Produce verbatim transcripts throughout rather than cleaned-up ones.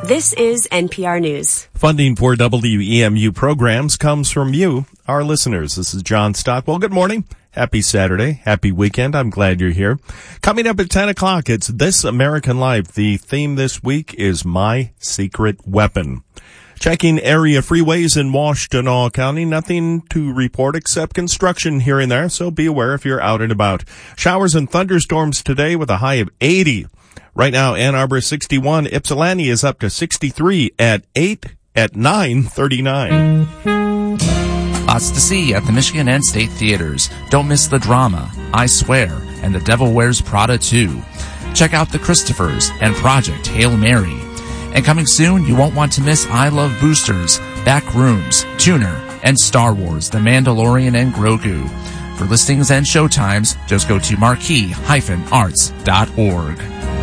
This is N P R News. Funding for W E M U programs comes from you, our listeners. This is John Stockwell. Good morning. Happy Saturday. Happy weekend. I'm glad you're here. Coming up at ten o'clock, it's This American Life. The theme this week is My Secret Weapon. Checking area freeways in Washtenaw County. Nothing to report except construction here and there, so be aware if you're out and about. Showers and thunderstorms today with a high of eighty. Right now, Ann Arbor sixty-one. Ypsilanti is up to sixty-three at eight at nine thirty-nine. Lots to see at the Michigan and State Theaters. Don't miss The Drama, I Swear, and The Devil Wears Prada two. Check out The Christophers and Project Hail Mary. And coming soon, you won't want to miss I Love Boosters, Backrooms, Tuner, and Star Wars, The Mandalorian and Grogu. For listings and showtimes, just go to marquee dash arts dot org.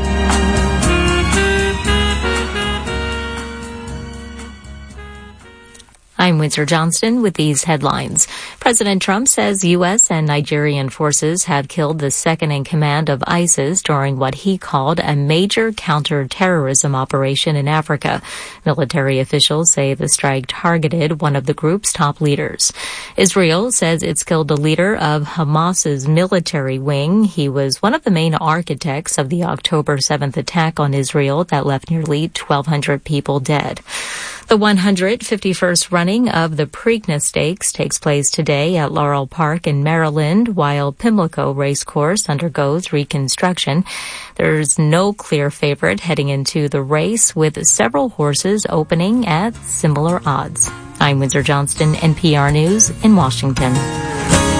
I'm Windsor Johnston with these headlines. President Trump says U S and Nigerian forces have killed the second-in-command of ISIS during what he called a major counter-terrorism operation in Africa. Military officials say the strike targeted one of the group's top leaders. Israel says it's killed the leader of Hamas's military wing. He was one of the main architects of the October seventh attack on Israel that left nearly twelve hundred people dead. The one hundred fifty-first running of the Preakness Stakes takes place today at Laurel Park in Maryland, while Pimlico Racecourse undergoes reconstruction. There's no clear favorite heading into the race, with several horses opening at similar odds. I'm Windsor Johnston, N P R News in Washington.